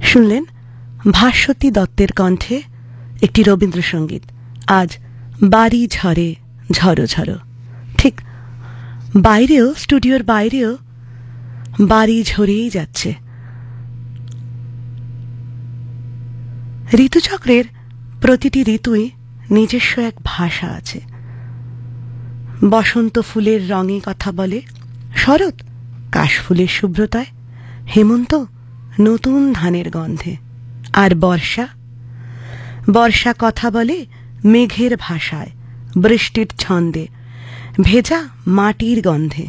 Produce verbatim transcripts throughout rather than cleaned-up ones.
শুনলেন ভাস্বতী দত্তের কণ্ঠে একটি রবীন্দ্রসঙ্গীত। আজ বাড়ি ঝরে ঝরো ঝরো। ঠিক বাইরেও, স্টুডিওর বাইরেও বাড়ি ঝরেই যাচ্ছে। ঋতুচক্রের প্রতিটি ঋতুই নিজস্ব এক ভাষা আছে। বসন্ত ফুলের রঙে কথা বলে, শরৎ কাশফুলের শুভ্রতায়, হেমন্ত নতুন ধানের গন্ধে, আর বর্ষা বর্ষা কথা বলে মেঘের ভাষায়, বৃষ্টির ছন্দে, ভেজা মাটির গন্ধে।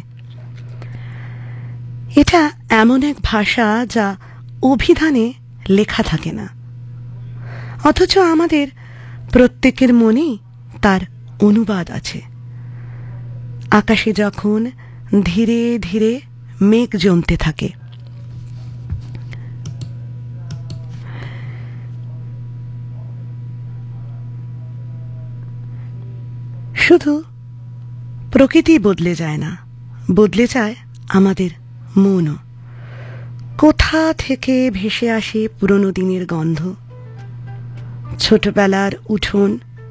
এটা এমন এক ভাষা যা অভিধানে লেখা থাকে না, অথচ আমাদের প্রত্যেকের মনেই তার অনুবাদ আছে। আকাশে যখন ধীরে ধীরে মেঘ জমতে থাকে, শুধু প্রকৃতি বদলে যায় না, বদলে যায় আমাদের মনও। কোথা থেকে ভেসে আসে পুরনো দিনের গন্ধ, ছোটবেলার উঠোন,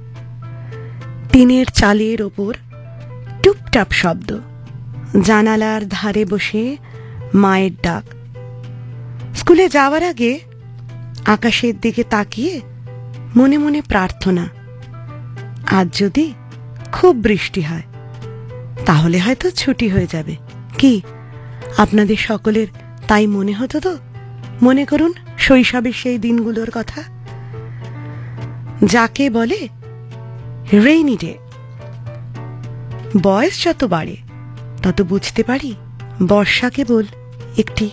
টিনের চালের ওপর টুপটাপ শব্দ, জানালার ধারে বসে মায়ের ডাক, স্কুলে যাওয়ার আগে আকাশের দিকে তাকিয়ে মনে মনে প্রার্থনা, আজ যদি খুব বৃষ্টি হয় তাহলে হয়তো ছুটি হয়ে যাবে। কি আপনাদের সকলের তাই মনে হতো তো? মনে করুন শৈশবের সেই দিনগুলোর কথা, যাকে বলে রেইনি ডে। বয়স যত বাড়ে তত বুঝতে পারি বর্ষা কেবল একটি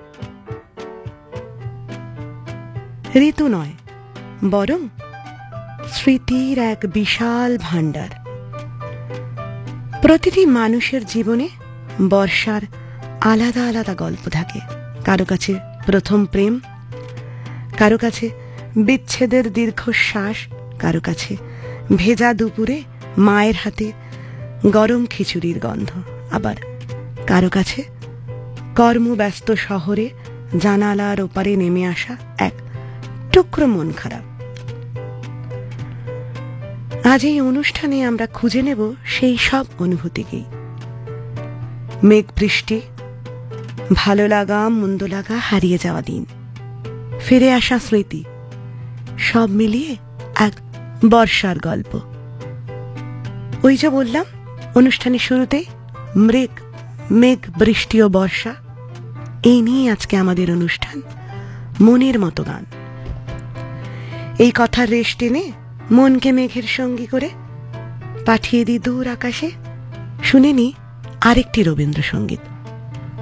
ঋতু নয়, বরং স্মৃতির এক বিশাল ভাণ্ডার। প্রতিটি মানুষের জীবনে বর্ষার আলাদা আলাদা গল্প থাকে। কারো কাছে প্রথম প্রেম, কারো কাছে বিচ্ছেদের দীর্ঘশ্বাস, কারো কাছে ভেজা দুপুরে মায়ের হাতে গরম খিচুড়ির গন্ধ, আবার কারো কাছে কর্মব্যস্ত শহরে জানালার ওপারে নেমে আসা এক টুকরো মন খারাপ। আজ এই অনুষ্ঠানে আমরা খুঁজে নেব সেই সব অনুভূতিকেই। মেঘ বৃষ্টি, ভালো লাগা মন্দ লাগা, হারিয়ে যাওয়া দিন, ফিরে আসা স্মৃতি, সব মিলিয়ে এক বর্ষার গল্প। ওই যে বললাম অনুষ্ঠানের শুরুতেই, মৃগ মেঘ বৃষ্টি ও বর্ষা, এই নিয়ে আজকে আমাদের অনুষ্ঠান মনের মতো গান। এই কথার রেশ টেনে মনকে মেঘের সঙ্গী করে পাঠিয়ে দিই দূর আকাশে। শুনে নি আরেকটি রবীন্দ্রসঙ্গীত।